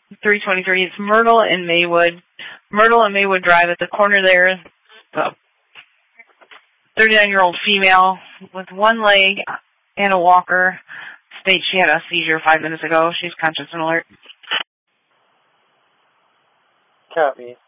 323. It's Myrtle and Maywood. Myrtle and Maywood Drive at the corner there. The 39-year-old female with one leg and a walker states she had a seizure 5 minutes ago. She's conscious and alert. Copy.